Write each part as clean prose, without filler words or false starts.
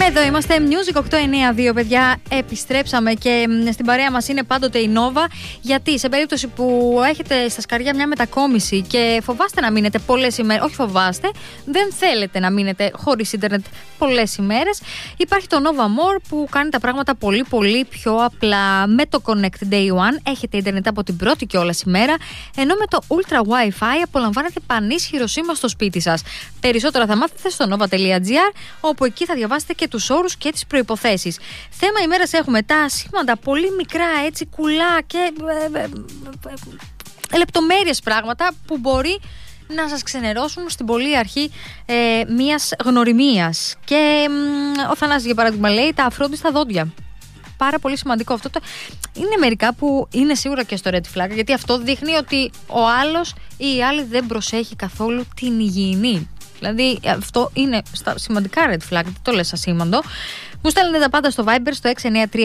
Εδώ είμαστε, Music 892, παιδιά. Επιστρέψαμε και στην παρέα μας είναι πάντοτε η Nova. Γιατί σε περίπτωση που έχετε στα σκαριά μια μετακόμιση και φοβάστε να μείνετε πολλές ημέρες, όχι φοβάστε, δεν θέλετε να μείνετε χωρίς ίντερνετ πολλές ημέρες, υπάρχει το Nova More που κάνει τα πράγματα πολύ πολύ πιο απλά. Με το Connect Day One έχετε ίντερνετ από την πρώτη κιόλας ημέρα, ενώ με το Ultra Wi-Fi απολαμβάνετε πανίσχυρο σήμα στο σπίτι σας. Περισσότερα θα μάθετε στο nova.gr, όπου εκεί θα διαβάσετε και τους όρους και τις προϋποθέσεις. Θέμα ημέρας έχουμε τα ασήμαντα, πολύ μικρά έτσι κουλά και λεπτομέρειες πράγματα που μπορεί να σας ξενερώσουν στην πολύ αρχή μιας γνωριμίας. Και ο Θανάσης για παράδειγμα λέει τα αφρόντιστα δόντια. Πάρα πολύ σημαντικό αυτό. Είναι μερικά που είναι σίγουρα και στο red flag, γιατί αυτό δείχνει ότι ο άλλος ή η άλλη δεν προσέχει καθόλου την υγιεινή. Δηλαδή αυτό είναι στα σημαντικά red flag, δεν το λες ασήμαντο. Μου στέλνετε τα πάντα στο Viber στο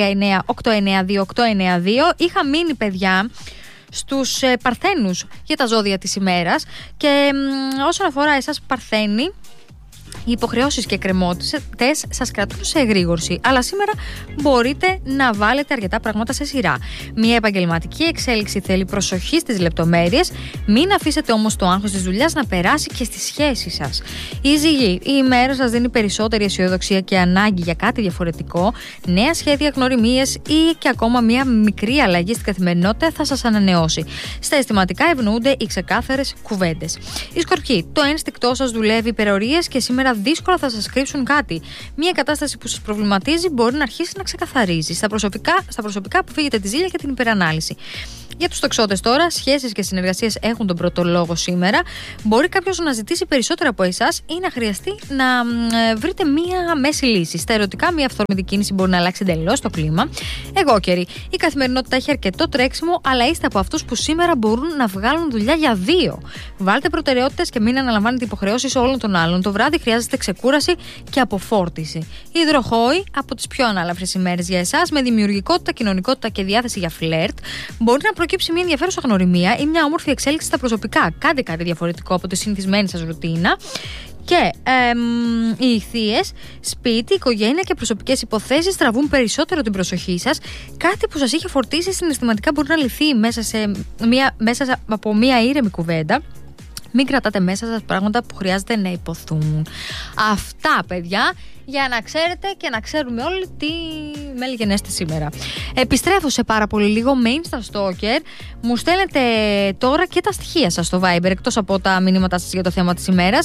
6939-892-892. Είχα μείνει, παιδιά, στους παρθένους για τα ζώδια της ημέρας. Και όσον αφορά εσάς παρθένοι, οι υποχρεώσεις και εκκρεμότητες σας κρατούν σε εγρήγορση, αλλά σήμερα μπορείτε να βάλετε αρκετά πράγματα σε σειρά. Μια επαγγελματική εξέλιξη θέλει προσοχή στις λεπτομέρειες, μην αφήσετε όμως το άγχος της δουλειάς να περάσει και στη σχέση σας. Η ζυγή, η ημέρα σας δίνει περισσότερη αισιοδοξία και ανάγκη για κάτι διαφορετικό, νέα σχέδια, γνωριμίες ή και ακόμα μια μικρή αλλαγή στην καθημερινότητα θα σας ανανεώσει. Στα αισθηματικά ευνοούνται οι ξεκάθαρες κουβέντες. Οι σκορπιοί, το ένστικτό σας δουλεύει υπερορίες και σήμερα δύσκολα θα σας κρύψουν κάτι. Μια κατάσταση που σας προβληματίζει μπορεί να αρχίσει να ξεκαθαρίζει. Στα προσωπικά αποφύγετε τη ζήλια και την υπερανάλυση. Για τους τοξότες τώρα, σχέσεις και συνεργασίες έχουν τον πρώτο λόγο σήμερα. Μπορεί κάποιος να ζητήσει περισσότερα από εσάς ή να χρειαστεί να βρείτε μία μέση λύση. Στα ερωτικά, μία αυθόρμητη κίνηση μπορεί να αλλάξει εντελώς το κλίμα. Εγώκεροι, η καθημερινότητα έχει αρκετό τρέξιμο, αλλά είστε από αυτούς που σήμερα μπορούν να βγάλουν δουλειά για δύο. Βάλτε προτεραιότητες και μην αναλαμβάνετε υποχρεώσεις όλων των άλλων. Το βράδυ χρειάζεται ξεκούραση και αποφόρτιση. Οι υδροχόοι, από τις πιο ανάλαφρες ημέρες για εσάς, με δημιουργικότητα, κοινωνικότητα και διάθεση για φλερτ, μπορεί να προκύψει μια ενδιαφέρουσα γνωριμία ή μια όμορφη εξέλιξη στα προσωπικά. Κάντε κάτι διαφορετικό από τη συνηθισμένη σας ρουτίνα. Και οι ιχθύες, σπίτι, οικογένεια και προσωπικές υποθέσεις τραβούν περισσότερο την προσοχή σας. Κάτι που σας είχε φορτίσει συναισθηματικά μπορεί να λυθεί μέσα από μια ήρεμη κουβέντα. Μην κρατάτε μέσα σας πράγματα που χρειάζεται να υποθούν. Αυτά, παιδιά, για να ξέρετε και να ξέρουμε όλοι τι μέλη σήμερα. Επιστρέφω σε πάρα πολύ λίγο με Insta Stalker. Μου στέλνετε τώρα και τα στοιχεία σας στο Viber, εκτός από τα μηνύματά σας για το θέμα της ημέρας.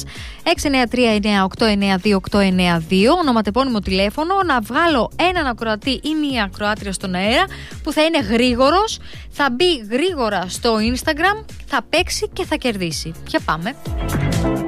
693-989-892, ονοματεπώνυμο τηλέφωνο, να βγάλω έναν ακροατή ή μία ακροάτρια στον αέρα που θα είναι γρήγορος, θα μπει γρήγορα στο Instagram, θα παίξει και θα κερδίσει. Για πάμε.